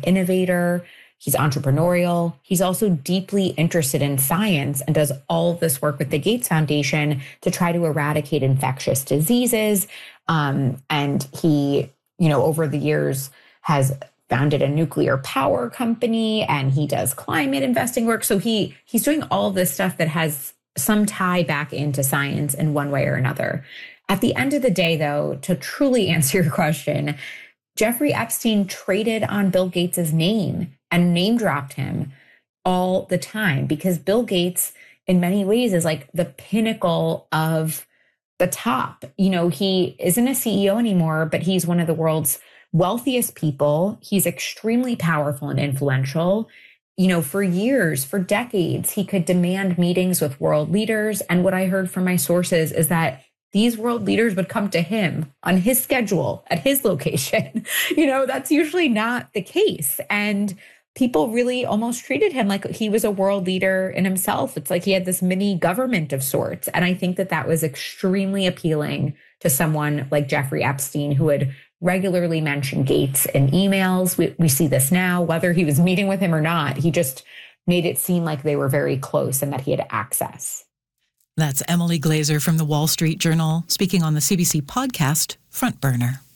innovator. He's entrepreneurial. He's also deeply interested in science and does all of this work with the Gates Foundation to try to eradicate infectious diseases. And he, over the years has founded a nuclear power company, and he does climate investing work. So he's doing all of this stuff that has some tie back into science in one way or another. At the end of the day, though, to truly answer your question, Jeffrey Epstein traded on Bill Gates's name and name dropped him all the time, because Bill Gates, in many ways, is like the pinnacle of the top. He isn't a CEO anymore, but he's one of the world's wealthiest people. He's extremely powerful and influential. For years, for decades, he could demand meetings with world leaders. And what I heard from my sources is that these world leaders would come to him on his schedule at his location. That's usually not the case. And people really almost treated him like he was a world leader in himself. It's like he had this mini government of sorts. And I think that was extremely appealing to someone like Jeffrey Epstein, who would regularly mention Gates in emails. We see this now, whether he was meeting with him or not. He just made it seem like they were very close and that he had access. That's Emily Glazer from the Wall Street Journal speaking on the CBC podcast, Front Burner.